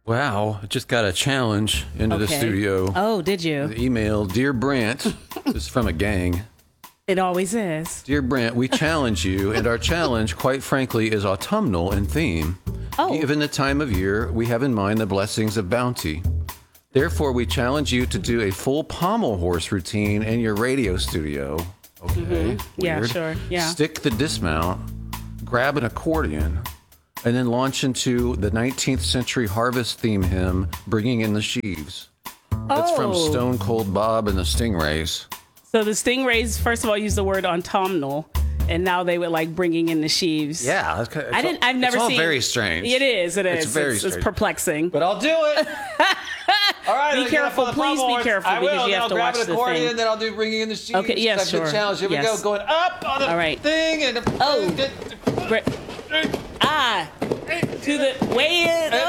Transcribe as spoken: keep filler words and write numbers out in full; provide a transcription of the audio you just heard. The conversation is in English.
Wow, I just got a challenge into the Okay. studio. Oh, did you? The email, Dear Brant, this is from a gang. It always is. Dear Brant, we challenge you, and our challenge, quite frankly, is autumnal in theme. Oh. Given the time of year, we have in mind the blessings of bounty. Therefore, we challenge you to do a full pommel horse routine in your radio studio. Okay, Mm-hmm. Yeah, weird. sure, yeah. Stick the dismount, grab an accordion, and then launch into the nineteenth century harvest theme hymn, Bringing in the Sheaves. That's from Oh. Stone Cold Bob and the Stingrays. So the Stingrays, first of all, used the word autumnal, and now they would like bringing in the sheaves. Yeah, it's, it's I didn't. all, I've never it's all seen. very strange. It is. It is. It's very It's, it's strange. perplexing. But I'll do it. All right, Be let's get up careful. on the Please pommel be horse. careful I will. because you Then have I'll to grab watch an the accordion, thing. then I'll do Bringing in the Sheaves. Okay, yes, That's a good sure. challenge. Here Yes. we go, going up on the All right. thing and Oh. Great. Ah, to the way in.